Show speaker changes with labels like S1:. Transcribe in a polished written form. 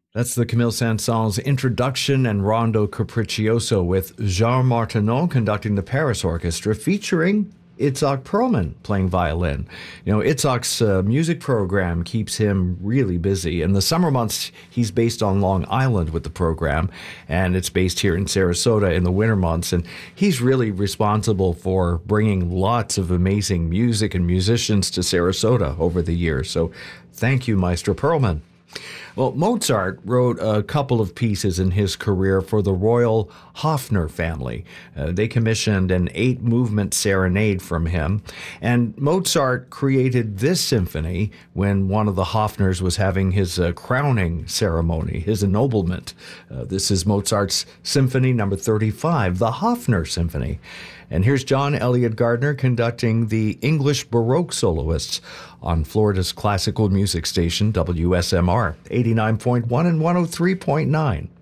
S1: That's the Camille Saint-Saëns introduction and Rondo Capriccioso with Jean Martineau conducting the Paris Orchestra featuring Itzhak Perlman playing violin. You know, Itzhak's music program keeps him really busy. In the summer months, he's based on Long Island with the program, and it's based here in Sarasota in the winter months. And he's really responsible for bringing lots of amazing music and musicians to Sarasota over the years. So thank you, Maestro Perlman. Well, Mozart wrote a couple of pieces in his career for the Royal Hofner family. They commissioned an 8-movement serenade from him, and Mozart created this symphony when one of the Hofners was having his crowning ceremony, his ennoblement. This is Mozart's Symphony Number 35, the Hofner Symphony. And here's John Elliott Gardner conducting the English Baroque soloists on Florida's classical music station, WSMR, 89.1 and 103.9.